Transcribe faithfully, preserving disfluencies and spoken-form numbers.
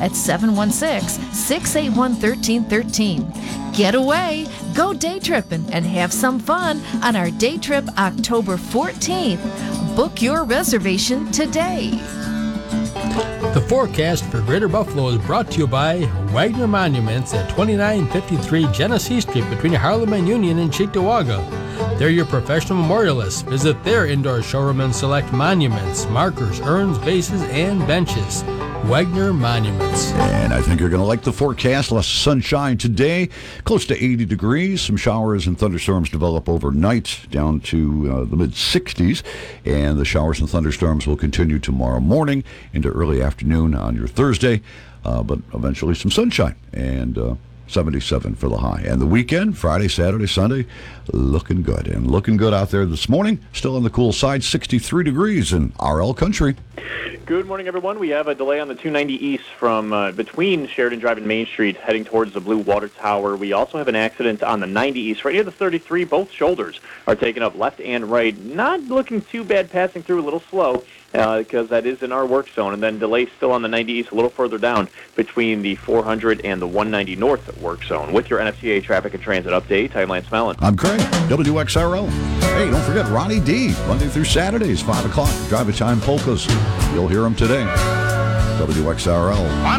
at seven one six, six eight one, one three one three. Get away, go day tripping, and have some fun on our day trip October fourteenth. Book your reservation today. The forecast for Greater Buffalo is brought to you by Wagner Monuments at twenty-nine fifty-three Genesee Street between Harlem and Union in Cheektowaga. They're your professional memorialists. Visit their indoor showroom and select monuments, markers, urns, bases, and benches. Wagner Monuments. And I think you're going to like the forecast. Less sunshine today, close to eighty degrees. Some showers and thunderstorms develop overnight down to uh, the mid sixties. And the showers and thunderstorms will continue tomorrow morning into early afternoon on your Thursday. Uh, but eventually some sunshine and uh, seventy-seven for the high. And the weekend, Friday, Saturday, Sunday, looking good. And looking good out there this morning. Still on the cool side, sixty-three degrees in R L Country. Good morning, everyone. We have a delay on the two ninety East from uh, between Sheridan Drive and Main Street heading towards the Blue Water Tower. We also have an accident on the ninety East right near the thirty-three. Both shoulders are taken up left and right. Not looking too bad, passing through a little slow because uh, that is in our work zone. And then delay still on the ninety East a little further down between the four hundred and the one ninety North work zone. With your N F C A traffic and transit update, I'm Lance Mellon. I'm Craig, W X R L. Hey, don't forget Ronnie D, Monday through Saturdays, five o'clock, Drive-A-Time Polkas. You'll hear him today. W X R L.